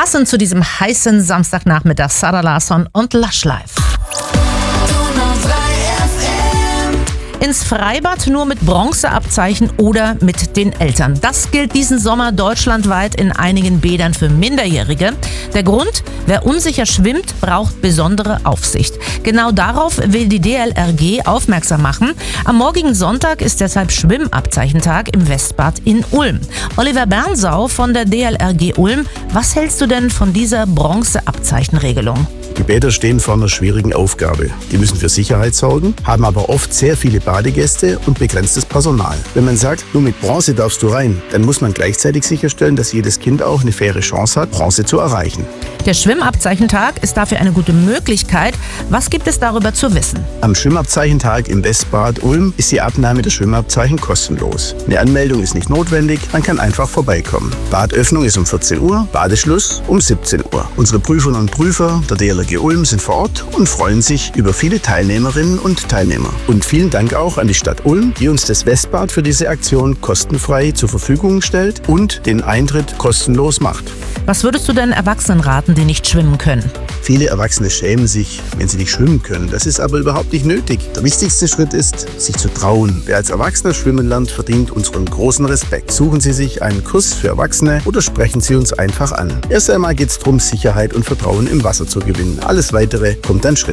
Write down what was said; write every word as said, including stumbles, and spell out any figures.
Passend zu diesem heißen Samstagnachmittag Sarah Larsson und Lush Life. Ins Freibad nur mit Bronzeabzeichen oder mit den Eltern. Das gilt diesen Sommer deutschlandweit in einigen Bädern für Minderjährige. Der Grund? Wer unsicher schwimmt, braucht besondere Aufsicht. Genau darauf will die D L R G aufmerksam machen. Am morgigen Sonntag ist deshalb Schwimmabzeichentag im Westbad in Ulm. Oliver Bernsau von der D L R G Ulm, was hältst du denn von dieser Bronzeabzeichenregelung? Die Bäder stehen vor einer schwierigen Aufgabe. Die müssen für Sicherheit sorgen, haben aber oft sehr viele Badegäste und begrenztes Personal. Wenn man sagt, nur mit Bronze darfst du rein, dann muss man gleichzeitig sicherstellen, dass jedes Kind auch eine faire Chance hat, Bronze zu erreichen. Der Schwimmabzeichentag ist dafür eine gute Möglichkeit. Was gibt es darüber zu wissen? Am Schwimmabzeichentag im Westbad Ulm ist die Abnahme der Schwimmabzeichen kostenlos. Eine Anmeldung ist nicht notwendig, man kann einfach vorbeikommen. Badöffnung ist um vierzehn Uhr, Badeschluss um siebzehn Uhr. Unsere Prüferinnen und Prüfer der D L R G Ulm sind vor Ort und freuen sich über viele Teilnehmerinnen und Teilnehmer. Und vielen Dank auch an die Stadt Ulm, die uns das Westbad für diese Aktion kostenfrei zur Verfügung stellt und den Eintritt kostenlos macht. Was würdest du denn Erwachsenen raten, die nicht schwimmen können? Viele Erwachsene schämen sich, wenn sie nicht schwimmen können. Das ist aber überhaupt nicht nötig. Der wichtigste Schritt ist, sich zu trauen. Wer als Erwachsener schwimmen lernt, verdient unseren großen Respekt. Suchen Sie sich einen Kurs für Erwachsene oder sprechen Sie uns einfach an. Erst einmal geht es darum, Sicherheit und Vertrauen im Wasser zu gewinnen. Alles Weitere kommt dann Schritt